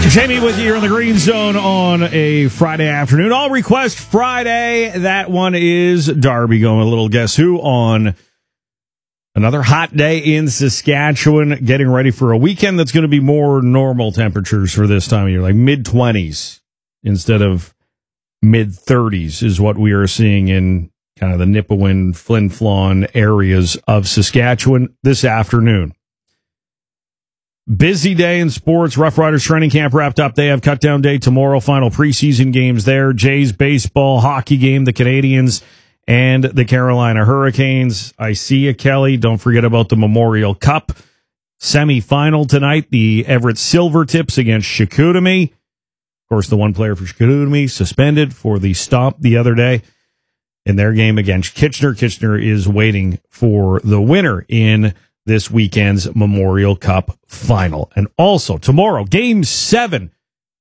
Jamie with you here in the Green Zone on a Friday afternoon. All Request Friday. That one is Darby going a little Guess Who on another hot day in Saskatchewan, getting ready for a weekend that's going to be more normal temperatures for this time of year, like mid-20s instead of mid-30s is what we are seeing in kind of the Nipawin, Flin Flon areas of Saskatchewan this afternoon. Busy day in sports. Rough Riders training camp wrapped up. They have cut down day tomorrow. Final preseason games there. Jays baseball, hockey game, the Canadians and the Carolina Hurricanes. I see you, Kelly. Don't forget about the Memorial Cup semifinal tonight. The Everett Silvertips against Chicoutimi. Of course, the one player for Chicoutimi suspended for the stomp the other day in their game against Kitchener. Kitchener is waiting for the winner in this weekend's Memorial Cup final. And also tomorrow, Game 7,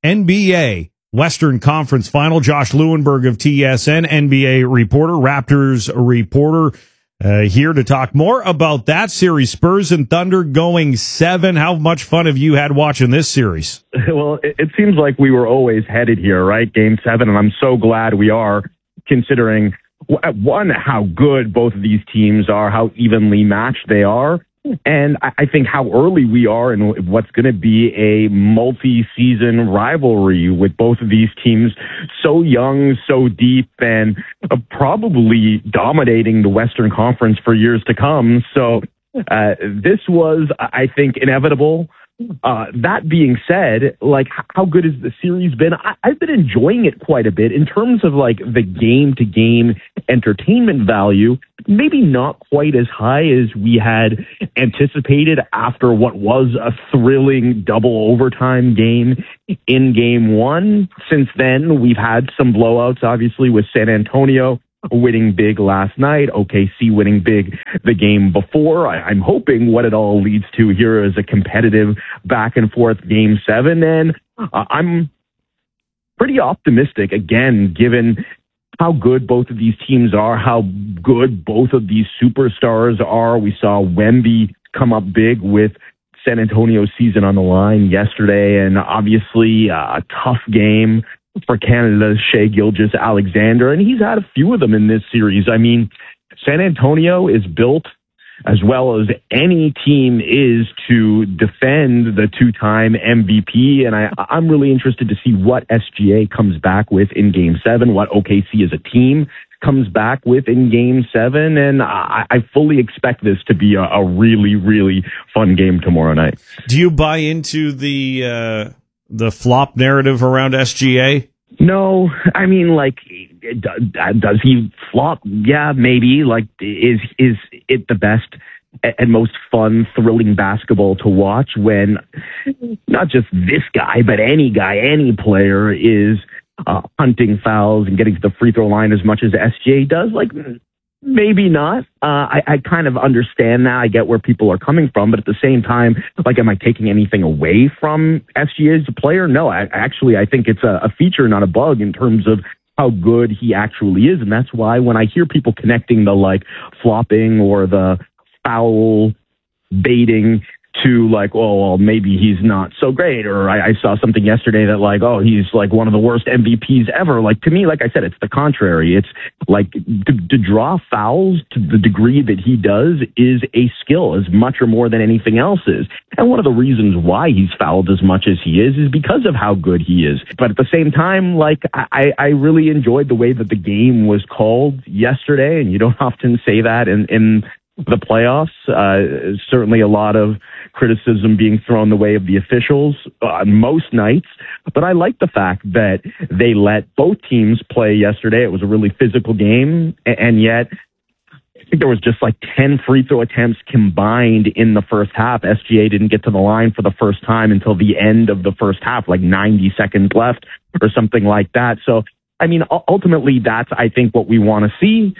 NBA Western Conference Final. Josh Lewenberg of TSN, NBA reporter, Raptors reporter, here to talk more about that series. Spurs and Thunder going 7. How much fun have you had watching this series? Well, it seems like we were always headed here, right? Game 7, and I'm so glad we are, considering, one, how good both of these teams are, how evenly matched they are, and I think how early we are in what's going to be a multi-season rivalry with both of these teams so young, so deep, and probably dominating the Western Conference for years to come. So this was, I think, inevitable. That being said, like, how good has the series been? I've been enjoying it quite a bit in terms of like the game-to-game entertainment value. Maybe not quite as high as we had anticipated after what was a thrilling double overtime game in Game 1. Since then, we've had some blowouts, obviously, with San Antonio winning big last night, OKC winning big the game before. I'm hoping what it all leads to here is a competitive back and forth Game 7. And I'm pretty optimistic, again, given how good both of these teams are, how good both of these superstars are. We saw Wemby come up big with San Antonio's season on the line yesterday, and obviously a tough game for Canada's Shai Gilgeous-Alexander, and he's had a few of them in this series. I mean, San Antonio is built, as well as any team is, to defend the two-time MVP, and I'm really interested to see what SGA comes back with in Game 7, what OKC as a team comes back with in Game 7, and I fully expect this to be a really, really fun game tomorrow night. Do you buy into the flop narrative around SGA? No, I mean, like, does he flop? Yeah, maybe. Like, is it the best and most fun, thrilling basketball to watch when not just this guy, but any guy, any player is hunting fouls and getting to the free throw line as much as SGA does? Like, maybe not. I kind of understand that. I get where people are coming from, but at the same time, like, am I taking anything away from SGA as a player? No, I think it's a feature, not a bug, in terms of how good he actually is. And that's why when I hear people connecting the, like, flopping or the foul baiting to, like, oh, well, maybe he's not so great. Or I saw something yesterday that, like, oh, he's like one of the worst MVPs ever. Like, to me, like I said, it's the contrary. It's like to draw fouls to the degree that he does is a skill as much or more than anything else is. And one of the reasons why he's fouled as much as he is because of how good he is. But at the same time, like, I really enjoyed the way that the game was called yesterday. And you don't often say that in the playoffs. Certainly a lot of criticism being thrown the way of the officials most nights, but I like the fact that they let both teams play yesterday. It was a really physical game, and yet I think there was just like 10 free throw attempts combined in the first half. SGA didn't get to the line for the first time until the end of the first half, like 90 seconds left or something like that. So I mean, ultimately, that's, I think, what we want to see.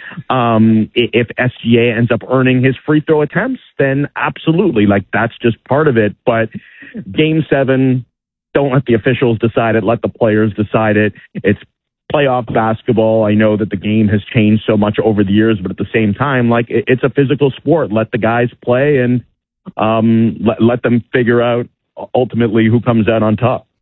If SGA ends up earning his free throw attempts, then absolutely, like, that's just part of it. But Game 7, don't let the officials decide it. Let the players decide it. It's playoff basketball. I know that the game has changed so much over the years, but at the same time, like, it's a physical sport. Let the guys play and let them figure out ultimately who comes out on top.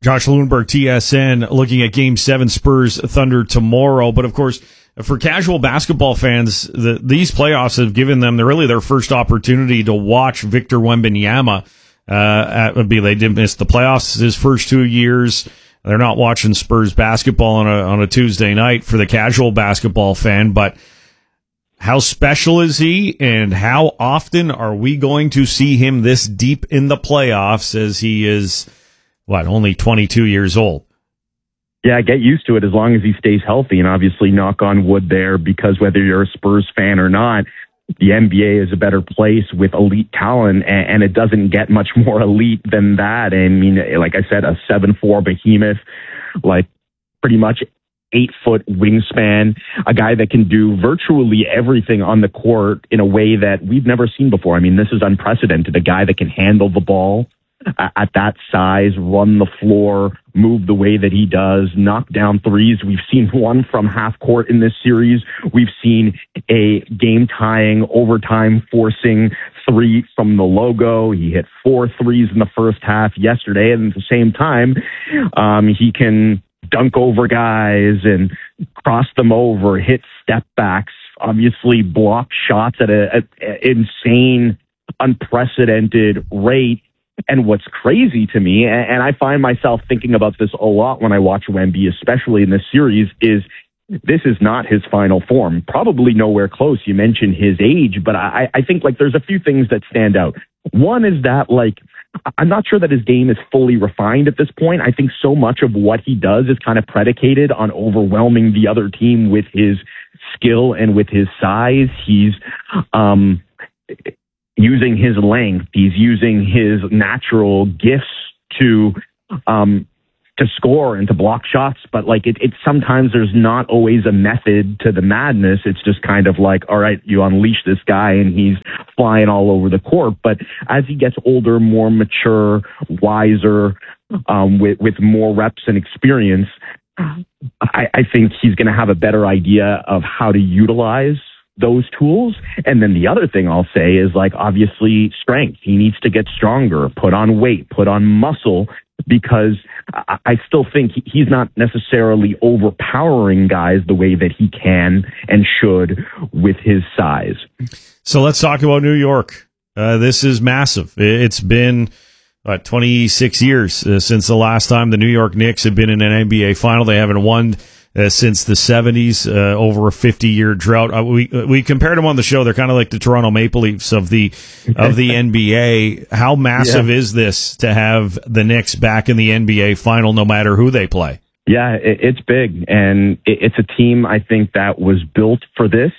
Josh Lundberg, TSN, looking at Game 7 Spurs Thunder tomorrow. But, of course, for casual basketball fans, these playoffs have given them really their first opportunity to watch Victor Wembanyama. They did miss the playoffs his first 2 years. They're not watching Spurs basketball on a Tuesday night for the casual basketball fan. But how special is he, and how often are we going to see him this deep in the playoffs as he is, only 22 years old? Yeah, get used to it as long as he stays healthy, and obviously knock on wood there, because whether you're a Spurs fan or not, the NBA is a better place with elite talent, and it doesn't get much more elite than that. I mean, like I said, a 7'4" behemoth, like pretty much 8-foot wingspan, a guy that can do virtually everything on the court in a way that we've never seen before. I mean, this is unprecedented. A guy that can handle the ball at that size, run the floor, move the way that he does, knock down threes. We've seen one from half court in this series. We've seen a game-tying, overtime-forcing three from the logo. He hit 4 threes in the first half yesterday, and at the same time, he can dunk over guys and cross them over, hit step backs, obviously block shots at an insane, unprecedented rate. And what's crazy to me, and I find myself thinking about this a lot when I watch Wemby, especially in this series, is this is not his final form. Probably nowhere close. You mentioned his age, but I think there's a few things that stand out. One is that I'm not sure that his game is fully refined at this point. I think so much of what he does is kind of predicated on overwhelming the other team with his skill and with his size. He's using his length. He's using his natural gifts to score and to block shots. But it sometimes there's not always a method to the madness. It's just kind of all right, you unleash this guy and he's flying all over the court. But as he gets older, more mature, wiser, with more reps and experience, I think he's going to have a better idea of how to utilize those tools. And then the other thing I'll say is obviously strength. He needs to get stronger, put on weight, put on muscle, because I still think he's not necessarily overpowering guys the way that he can and should with his size. So let's talk about New York. This is massive. It's been 26 years since the last time the New York Knicks have been in an NBA final. They haven't won since the 70s, over a 50-year drought. We compared them on the show. They're kind of like the Toronto Maple Leafs of the NBA. How massive is this to have the Knicks back in the NBA final, no matter who they play? Yeah, it's big, and it's a team I think that was built for this.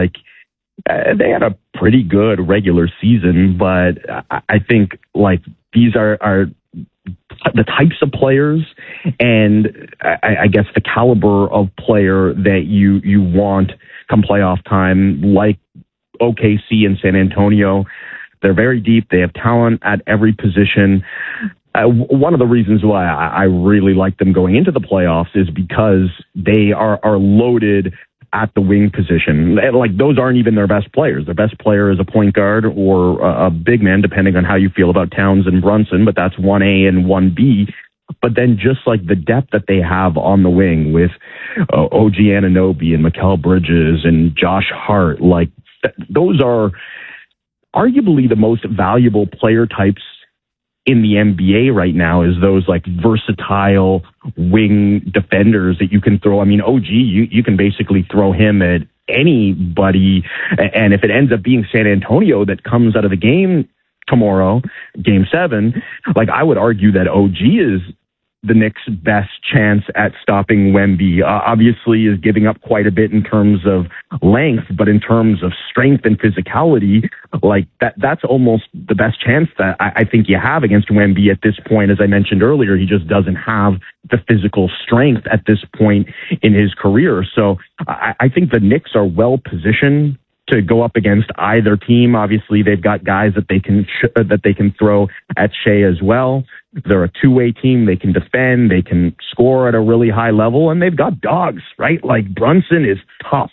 They had a pretty good regular season, but I think these are the types of players and I guess the caliber of player that you want come playoff time, like OKC and San Antonio. They're very deep. They have talent at every position. One of the reasons why I really like them going into the playoffs is because they are loaded at the wing position. Those aren't even their best players. Their best player is a point guard or a big man, depending on how you feel about Towns and Brunson, but that's 1A and 1B. But then just the depth that they have on the wing with OG Anunoby and Mikal Bridges and Josh Hart, those are arguably the most valuable player types in the NBA right now, is those versatile wing defenders that you can throw. I mean, OG, you can basically throw him at anybody. And if it ends up being San Antonio that comes out of the game tomorrow, Game 7, I would argue that OG is the Knicks' best chance at stopping Wemby. Obviously is giving up quite a bit in terms of length, but in terms of strength and physicality, that's almost the best chance that I think you have against Wemby at this point. As I mentioned earlier, he just doesn't have the physical strength at this point in his career. So I think the Knicks are well positioned to go up against either team. Obviously, they've got guys that they can throw at Shea as well. They're a two-way team. They can defend. They can score at a really high level, and they've got dogs, right? Brunson is tough.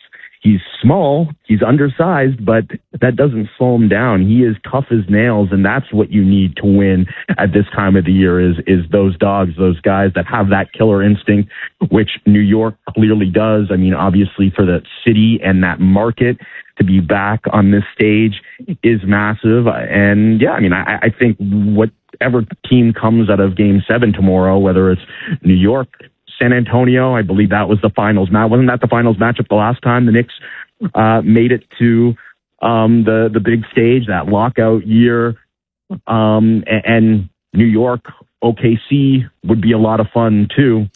He's small, he's undersized, but that doesn't slow him down. He is tough as nails, and that's what you need to win at this time of the year is those dogs, those guys that have that killer instinct, which New York clearly does. I mean, obviously for the city and that market to be back on this stage is massive. And yeah, I mean, I think whatever team comes out of Game 7 tomorrow, whether it's New York, San Antonio, I believe that was the finals. Now, wasn't that the finals matchup the last time the Knicks made it to the big stage, that lockout year? And New York, OKC would be a lot of fun too.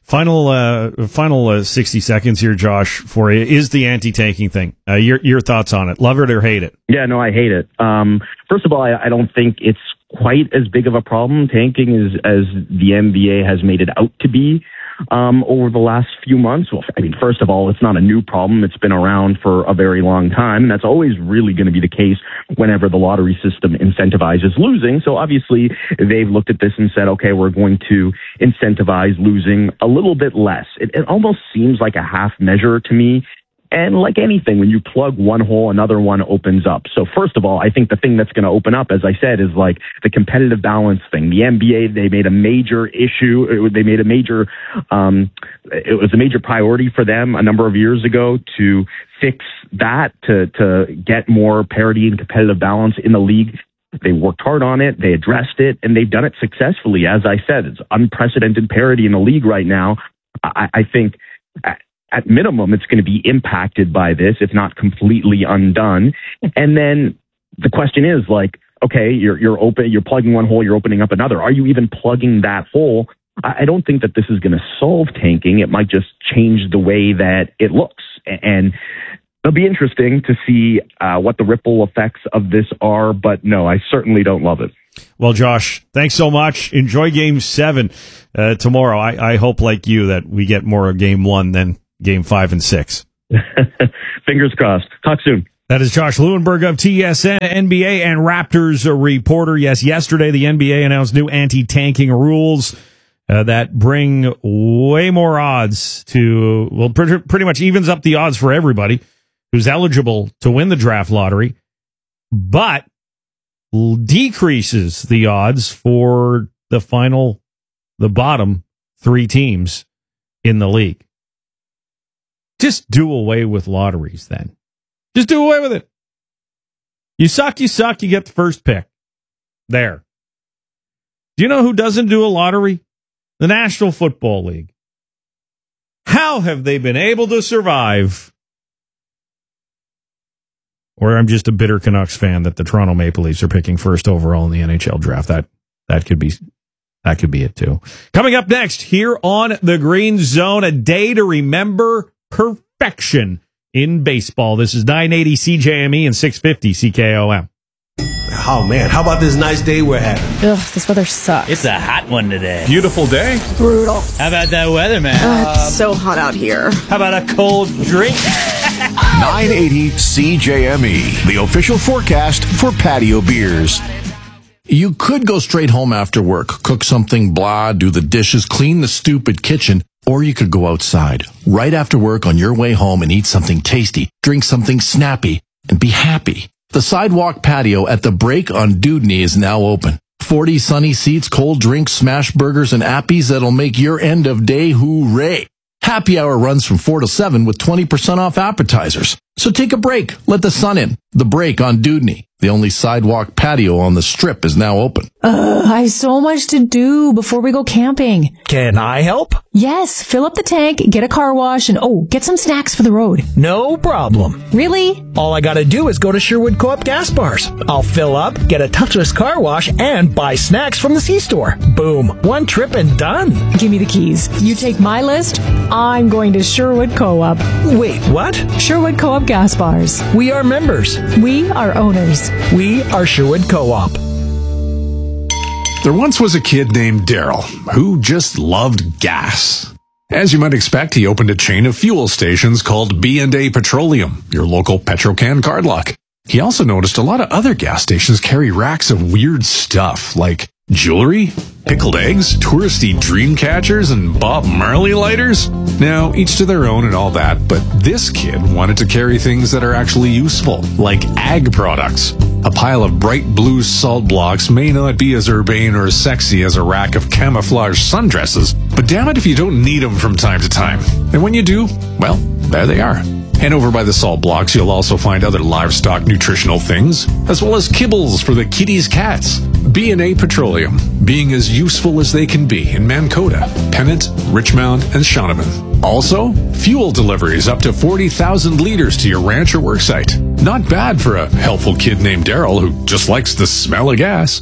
Final 60 seconds here, Josh, for you is the anti-tanking thing. Your thoughts on it? Love it or hate it? Yeah, no, I hate it. First of all, I don't think it's quite as big of a problem, tanking, as the NBA has made it out to be over the last few months. Well, I mean, first of all, it's not a new problem. It's been around for a very long time, and that's always really going to be the case whenever the lottery system incentivizes losing. So obviously, they've looked at this and said, okay, we're going to incentivize losing a little bit less. It almost seems like a half measure to me. And like anything, when you plug one hole, another one opens up. So first of all, I think the thing that's going to open up, as I said, is like the competitive balance thing. The NBA, they made a major issue. They made a major, it was a major priority for them a number of years ago to fix that, to get more parity and competitive balance in the league. They worked hard on it. They addressed it, and they've done it successfully. As I said, it's unprecedented parity in the league right now. I think at minimum, it's going to be impacted by this, if not completely undone. And then the question is, like, okay, you're plugging one hole, you're opening up another. Are you even plugging that hole? I don't think that this is going to solve tanking. It might just change the way that it looks. And it'll be interesting to see what the ripple effects of this are. But no, I certainly don't love it. Well, Josh, thanks so much. Enjoy Game 7 tomorrow. I hope, like you, that we get more of Game 1 than Game 5 and 6. Fingers crossed. Talk soon. That is Josh Lewenberg of TSN, NBA and Raptors reporter. Yes, yesterday the NBA announced new anti-tanking rules that bring way more odds to, well, pretty much evens up the odds for everybody who's eligible to win the draft lottery, but decreases the odds for the bottom 3 teams in the league. Just do away with lotteries then. Just do away with it. You suck, you get the first pick. There. Do you know who doesn't do a lottery? The National Football League. How have they been able to survive? Or I'm just a bitter Canucks fan that the Toronto Maple Leafs are picking first overall in the NHL draft. That could be it too. Coming up next here on the Green Zone, a day to remember perfection in baseball. This is 980 CJME and 650 CKOM. Oh, man, how about this nice day we're having? Ugh, this weather sucks. It's a hot one today. Beautiful day. Brutal. How about that weather, man? It's so hot out here. How about a cold drink? 980 CJME, the official forecast for patio beers. You could go straight home after work, cook something, blah, do the dishes, clean the stupid kitchen, or you could go outside right after work on your way home and eat something tasty, drink something snappy, and be happy. The sidewalk patio at the Break on Dudney is now open. 40 sunny seats, cold drinks, smash burgers, and appies that'll make your end of day hooray. Happy hour runs from 4 to 7 with 20% off appetizers. So take a break. Let the sun in. The Break on Dudney. The only sidewalk patio on the Strip is now open. I have so much to do before we go camping. Can I help? Yes, fill up the tank, get a car wash, and get some snacks for the road. No problem. Really? All I gotta do is go to Sherwood Co-op gas bars. I'll fill up, get a touchless car wash, and buy snacks from the C-store. Boom. One trip and done. Give me the keys. You take my list, I'm going to Sherwood Co-op. Wait, what? Sherwood Co-op gas bars. We are members. We are owners. We are Sherwood Co-op. There once was a kid named Daryl who just loved gas. As you might expect, he opened a chain of fuel stations called B&A Petroleum, your local Petrocan card lock. He also noticed a lot of other gas stations carry racks of weird stuff like jewelry, pickled eggs, touristy dream catchers, and Bob Marley lighters. Now, each to their own and all that, but this kid wanted to carry things that are actually useful, like ag products. A pile of bright blue salt blocks may not be as urbane or as sexy as a rack of camouflage sundresses, but damn it if you don't need them from time to time. And when you do, well, there they are. And over by the salt blocks, you'll also find other livestock nutritional things, as well as kibbles for the kitties' cats. B&A Petroleum, being as useful as they can be in Mankota, Pennant, Richmond, and Shaunavon. Also, fuel deliveries up to 40,000 liters to your ranch or worksite. Not bad for a helpful kid named Daryl who just likes the smell of gas.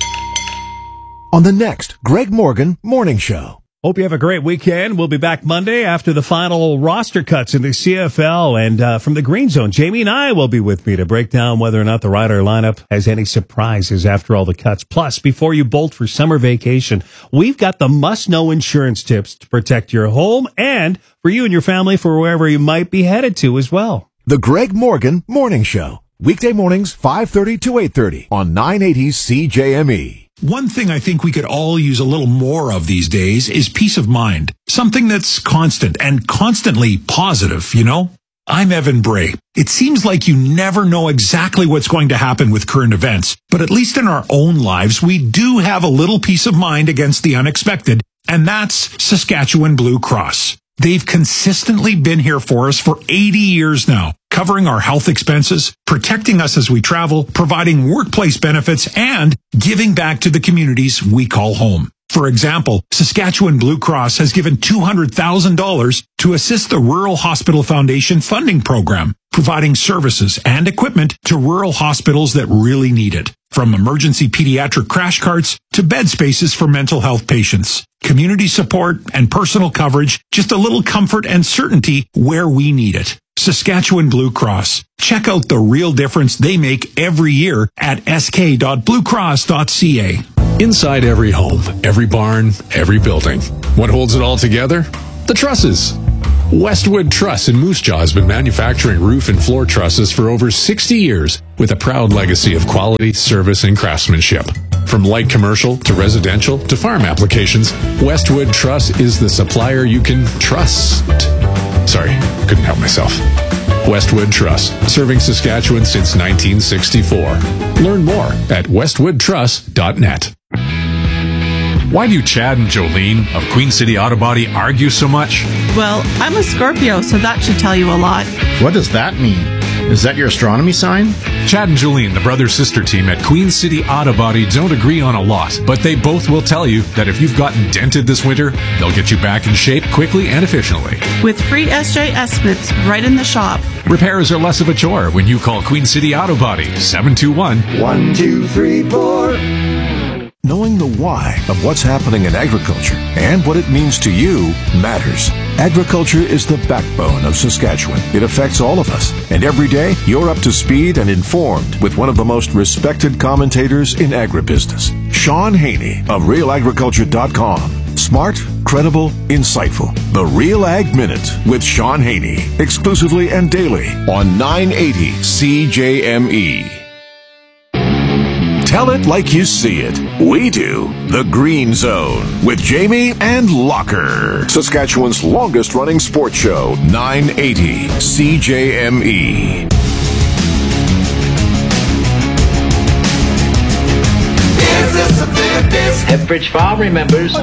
On the next Greg Morgan Morning Show. Hope you have a great weekend. We'll be back Monday after the final roster cuts in the CFL. And from the Green Zone, Jamie and I will be with me to break down whether or not the Rider lineup has any surprises after all the cuts. Plus, before you bolt for summer vacation, we've got the must-know insurance tips to protect your home and for you and your family for wherever you might be headed to as well. The Greg Morgan Morning Show. Weekday mornings, 5:30 to 8:30 on 980 CJME. One thing I think we could all use a little more of these days is peace of mind. Something that's constant and constantly positive, you know? I'm Evan Bray. It seems like you never know exactly what's going to happen with current events, but at least in our own lives, we do have a little peace of mind against the unexpected, and that's Saskatchewan Blue Cross. They've consistently been here for us for 80 years now, covering our health expenses, protecting us as we travel, providing workplace benefits, and giving back to the communities we call home. For example, Saskatchewan Blue Cross has given $200,000 to assist the Rural Hospital Foundation funding program, providing services and equipment to rural hospitals that really need it. From emergency pediatric crash carts to bed spaces for mental health patients. Community support and personal coverage, just a little comfort and certainty where we need it. Saskatchewan Blue Cross. Check out the real difference they make every year at sk.bluecross.ca. Inside every home, every barn, every building. What holds it all together? The trusses. Westwood Truss in Moose Jaw has been manufacturing roof and floor trusses for over 60 years with a proud legacy of quality, service, and craftsmanship. From light commercial to residential to farm applications, Westwood Truss is the supplier you can trust. Sorry, couldn't help myself. Westwood Truss, serving Saskatchewan since 1964. Learn more at westwoodtruss.net. Why do Chad and Jolene of Queen City Auto Body argue so much? Well, I'm a Scorpio, so that should tell you a lot. What does that mean? Is that your astronomy sign? Chad and Jolene, the brother-sister team at Queen City Auto Body, don't agree on a lot, but they both will tell you that if you've gotten dented this winter, they'll get you back in shape quickly and efficiently. With free SJ estimates right in the shop. Repairs are less of a chore when you call Queen City Auto Body, 721-1234. Knowing the why of what's happening in agriculture and what it means to you matters. Agriculture is the backbone of Saskatchewan. It affects all of us. And every day, you're up to speed and informed with one of the most respected commentators in agribusiness, Sean Haney of RealAgriculture.com. Smart, credible, insightful. The Real Ag Minute with Sean Haney. Exclusively and daily on 980 CJME. Tell it like you see it. We do. The Green Zone with Jamie and Locker. Saskatchewan's longest running sports show, 980 CJME. Hepbridge Farm remembers